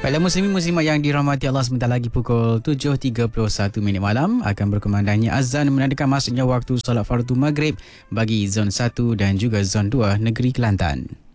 Baiklah muslimin-muslimat yang dirahmati Allah, sebentar lagi pukul 7.31 malam akan berkumandangnya azan menandakan masuknya waktu solat fardu maghrib bagi zon 1 dan juga zon 2 negeri Kelantan.